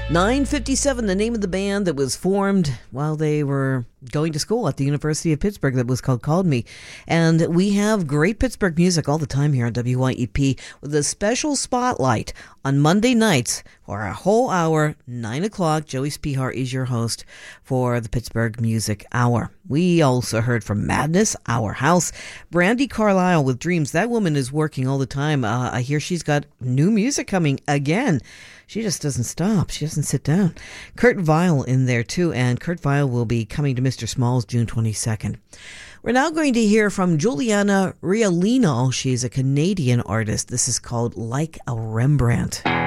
957, the name of the band that was formed while they were going to school at the University of Pittsburgh that was called Called Me. And we have great Pittsburgh music all the time here on WYEP with a special spotlight on Monday nights for a whole hour, 9 o'clock. Joey Spihar is your host for the Pittsburgh Music Hour. We also heard from Madness, Our House, Brandi Carlile with Dreams. That woman is working all the time. I hear she's got new music coming again. She just doesn't stop. She doesn't sit down. Kurt Vile in there too, and Kurt Vile will be coming to Mr. Smalls June 22nd. We're now going to hear from Juliana Rialino. She's a Canadian artist. This is called Like a Rembrandt.